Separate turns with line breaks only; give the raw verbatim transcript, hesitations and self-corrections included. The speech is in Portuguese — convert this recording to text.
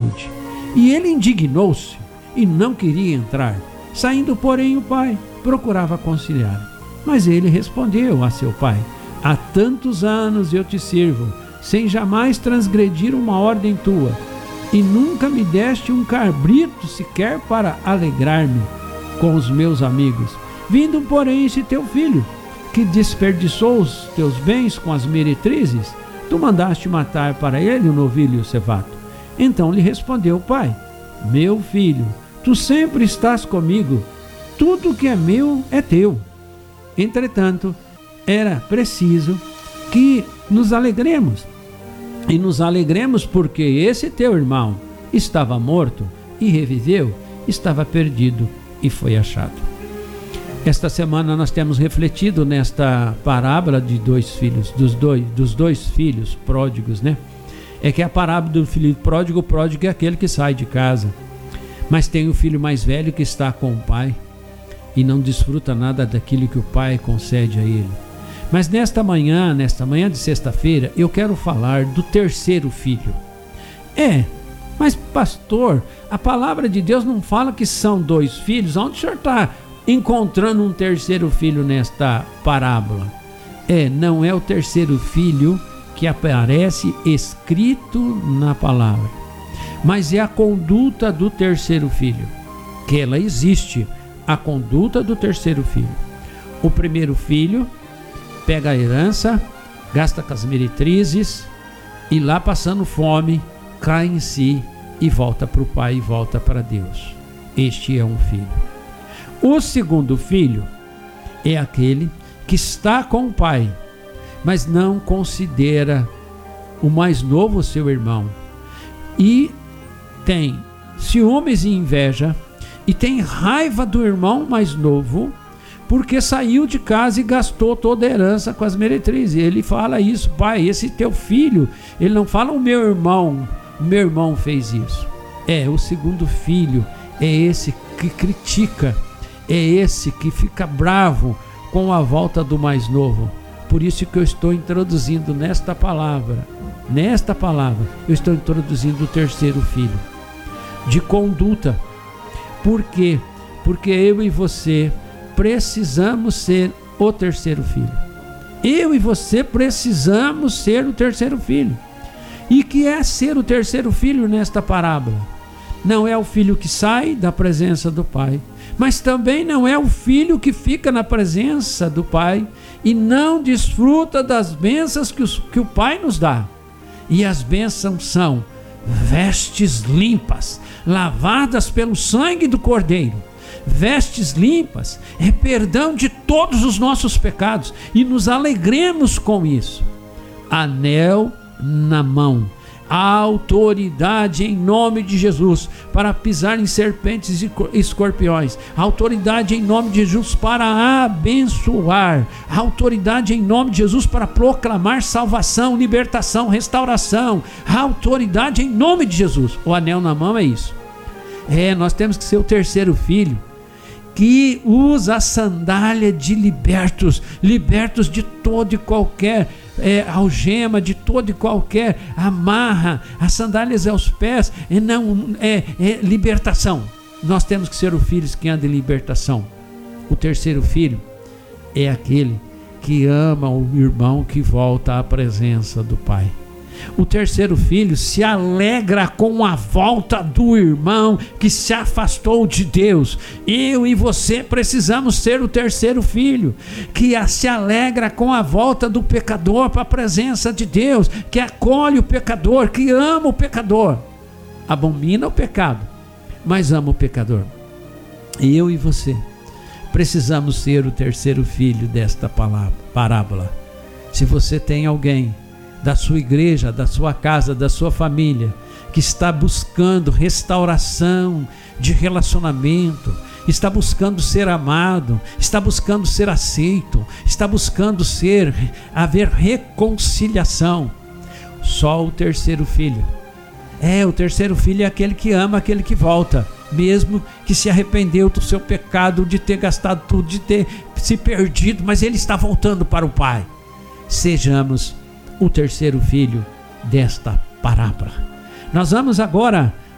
ajude. E ele indignou-se e não queria entrar. Saindo, porém, o pai procurava conciliar. Mas ele respondeu a seu pai: há tantos anos eu te sirvo, sem jamais transgredir uma ordem tua, e nunca me deste um cabrito sequer para alegrar-me com os meus amigos. Vindo, porém, esse teu filho, que desperdiçou os teus bens com as meretrizes, tu mandaste matar para ele o novilho e o cevato. Então lhe respondeu o pai: meu filho, tu sempre estás comigo, tudo que é meu é teu. Entretanto, era preciso que nos alegremos, e nos alegremos porque esse teu irmão estava morto e reviveu, estava perdido e foi achado. Esta semana nós temos refletido nesta parábola de dois filhos, dos dois, dos dois filhos pródigos, né? É que a parábola do filho pródigo, o pródigo é aquele que sai de casa, mas tem o filho mais velho que está com o pai e não desfruta nada daquilo que o pai concede a ele. Mas nesta manhã, nesta manhã de sexta-feira, eu quero falar do terceiro filho. É, mas pastor, a palavra de Deus não fala que são dois filhos. Onde o senhor está encontrando um terceiro filho nesta parábola? É, não é o terceiro filho que aparece escrito na palavra, mas é a conduta do terceiro filho, que ela existe, a conduta do terceiro filho. O primeiro filho pega a herança, gasta com as meretrizes e lá passando fome, cai em si e volta para o pai e volta para Deus. Este é um filho. O segundo filho é aquele que está com o pai, mas não considera o mais novo seu irmão, e tem ciúmes e inveja, e tem raiva do irmão mais novo, porque saiu de casa e gastou toda a herança com as meretrizes. Ele fala isso: pai, esse teu filho, ele não fala o meu irmão, o meu irmão fez isso. É, o segundo filho é esse que critica, é esse que fica bravo com a volta do mais novo. Por isso que eu estou introduzindo nesta palavra, nesta palavra, eu estou introduzindo o terceiro filho, de conduta. Por quê? Porque eu e você precisamos ser o terceiro filho. Eu e você precisamos ser o terceiro filho. E que é ser o terceiro filho nesta parábola? Não é o filho que sai da presença do pai, mas também não é o filho que fica na presença do pai e não desfruta das bênçãos que, os, que o pai nos dá. E as bênçãos são vestes limpas, lavadas pelo sangue do Cordeiro. Vestes limpas é perdão de todos os nossos pecados, e nos alegremos com isso. Anel na mão, a autoridade em nome de Jesus para pisar em serpentes e escorpiões, a autoridade em nome de Jesus para abençoar, a autoridade em nome de Jesus para proclamar salvação, libertação, restauração, a autoridade em nome de Jesus. O anel na mão é isso. É, nós temos que ser o terceiro filho que usa a sandália de libertos, libertos de todo e qualquer é, algema, de todo e qualquer amarra. As sandálias aos pés é, não, é, é libertação. Nós temos que ser os filhos que andam em libertação. O terceiro filho é aquele que ama o irmão que volta à presença do pai. O terceiro filho se alegra com a volta do irmão que se afastou de Deus. Eu e você precisamos ser o terceiro filho que se alegra com a volta do pecador para a presença de Deus, que acolhe o pecador, que ama o pecador, abomina o pecado, mas ama o pecador. E eu e você precisamos ser o terceiro filho desta palavra, parábola. Se você tem alguém da sua igreja, da sua casa, da sua família, que está buscando restauração de relacionamento, está buscando ser amado, está buscando ser aceito, está buscando ser, haver reconciliação, só o terceiro filho. É, o terceiro filho é aquele que ama aquele que volta, mesmo que se arrependeu do seu pecado, de ter gastado tudo, de ter se perdido, mas ele está voltando para o Pai. Sejamos o terceiro filho desta parábola. Nós vamos agora